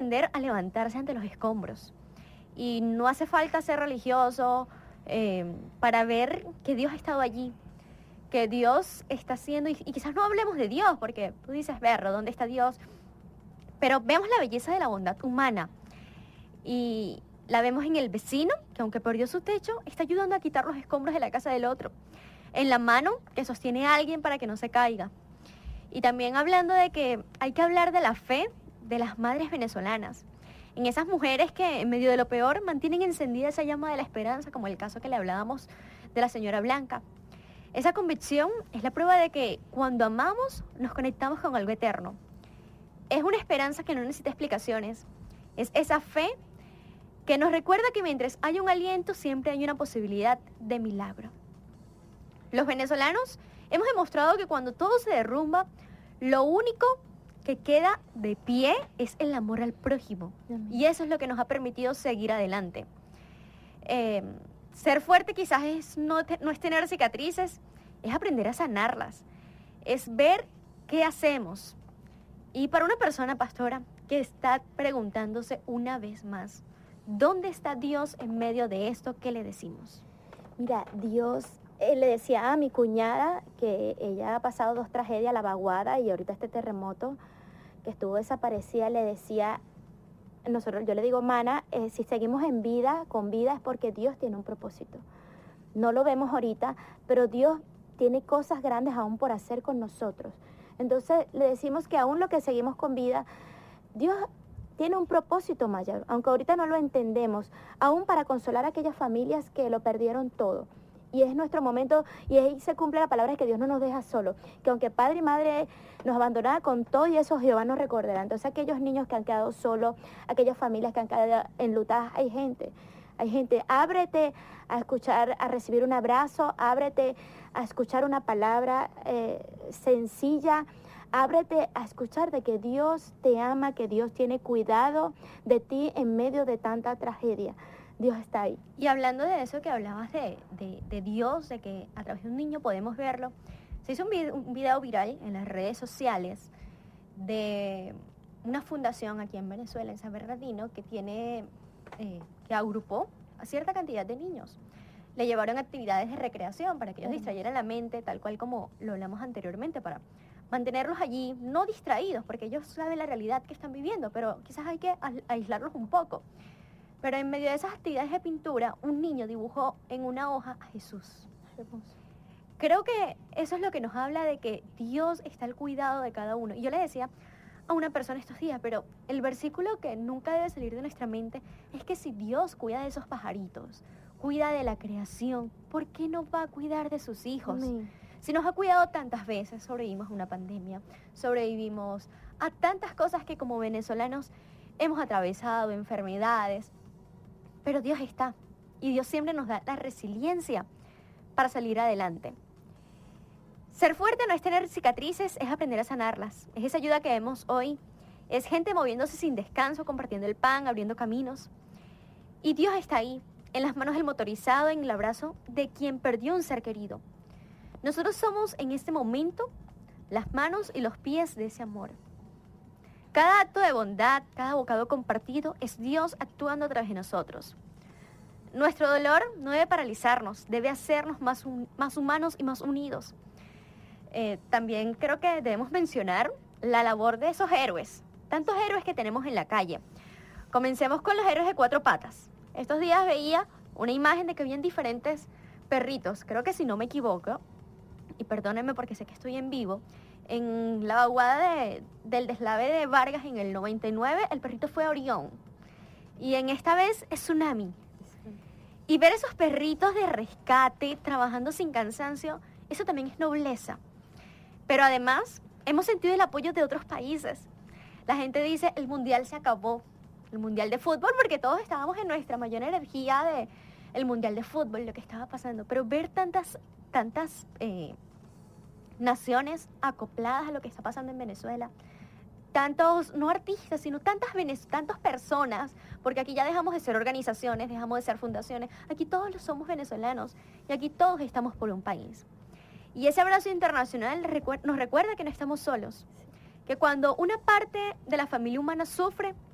aprender a levantarse ante los escombros. Y no hace falta ser religioso para ver que Dios ha estado allí, que Dios está haciendo, y quizás no hablemos de Dios, porque tú dices, Berro, ¿dónde está Dios? Pero vemos la belleza de la bondad humana, y la vemos en el vecino, que aunque perdió su techo, está ayudando a quitar los escombros de la casa del otro, en la mano que sostiene a alguien para que no se caiga. Y también hablando de que hay que hablar de la fe de las madres venezolanas, en esas mujeres que en medio de lo peor mantienen encendida esa llama de la esperanza, como el caso que le hablábamos de la señora Blanca. Esa convicción es la prueba de que cuando amamos nos conectamos con algo eterno. Es una esperanza que no necesita explicaciones. Es esa fe que nos recuerda que mientras hay un aliento siempre hay una posibilidad de milagro. Los venezolanos hemos demostrado que cuando todo se derrumba, lo único que queda de pie es el amor al prójimo. Y eso es lo que nos ha permitido seguir adelante. Ser fuerte quizás no es tener cicatrices, es aprender a sanarlas, es ver qué hacemos. Y para una persona, pastora, que está preguntándose una vez más, ¿dónde está Dios en medio de esto? ¿Qué le decimos? Mira, Dios, le decía a mi cuñada que ella ha pasado 2 tragedias, la vaguada y ahorita este terremoto que estuvo desaparecida, le decía, yo le digo, mana, si seguimos en vida, con vida, es porque Dios tiene un propósito. No lo vemos ahorita, pero Dios tiene cosas grandes aún por hacer con nosotros. Entonces le decimos que aún lo que seguimos con vida, Dios tiene un propósito mayor, aunque ahorita no lo entendemos, aún para consolar a aquellas familias que lo perdieron todo. Y es nuestro momento, y ahí se cumple la palabra de que Dios no nos deja solos, que aunque padre y madre nos abandonaran con todo y eso, Jehová nos recordará. Entonces aquellos niños que han quedado solos, aquellas familias que han quedado enlutadas, hay gente, ábrete a escuchar, a recibir un abrazo, ábrete a escuchar una palabra sencilla, ábrete a escuchar de que Dios te ama, que Dios tiene cuidado de ti en medio de tanta tragedia. Dios está ahí. Y hablando de eso que hablabas de Dios, de que a través de un niño podemos verlo, se hizo un video viral en las redes sociales de una fundación aquí en Venezuela, en San Bernardino, que que agrupó a cierta cantidad de niños. Le llevaron actividades de recreación para que ellos distrayeran la mente, tal cual como lo hablamos anteriormente, para mantenerlos allí, no distraídos, porque ellos saben la realidad que están viviendo, pero quizás hay que aislarlos un poco. Pero en medio de esas actividades de pintura, un niño dibujó en una hoja a Jesús. Creo que eso es lo que nos habla de que Dios está al cuidado de cada uno. Y yo le decía a una persona estos días, pero el versículo que nunca debe salir de nuestra mente es que si Dios cuida de esos pajaritos, cuida de la creación, ¿por qué no va a cuidar de sus hijos? Amén. Si nos ha cuidado tantas veces, sobrevivimos a una pandemia, sobrevivimos a tantas cosas que como venezolanos hemos atravesado, enfermedades, pero Dios está, y Dios siempre nos da la resiliencia para salir adelante. Ser fuerte no es tener cicatrices, es aprender a sanarlas. Es esa ayuda que vemos hoy. Es gente moviéndose sin descanso, compartiendo el pan, abriendo caminos. Y Dios está ahí, en las manos del motorizado, en el abrazo de quien perdió un ser querido. Nosotros somos en este momento las manos y los pies de ese amor. Cada acto de bondad, cada bocado compartido es Dios actuando a través de nosotros. Nuestro dolor no debe paralizarnos, debe hacernos más humanos y más unidos. También creo que debemos mencionar la labor de esos héroes, tantos héroes que tenemos en la calle. Comencemos con los héroes de 4 patas. Estos días veía una imagen de que habían diferentes perritos, creo que si no me equivoco, y perdónenme porque sé que estoy en vivo, en la vaguada del deslave de Vargas en el 99, el perrito fue Orión. Y en esta vez es Tsunami. Y ver esos perritos de rescate trabajando sin cansancio, eso también es nobleza. Pero además, hemos sentido el apoyo de otros países. La gente dice, el mundial se acabó, el mundial de fútbol, porque todos estábamos en nuestra mayor energía del mundial de fútbol, lo que estaba pasando. Pero ver tantas naciones acopladas a lo que está pasando en Venezuela, tantos, no artistas, sino tantas personas, porque aquí ya dejamos de ser organizaciones, dejamos de ser fundaciones, aquí todos somos venezolanos y aquí todos estamos por un país. Y ese abrazo internacional nos recuerda que no estamos solos, que cuando una parte de la familia humana sufre,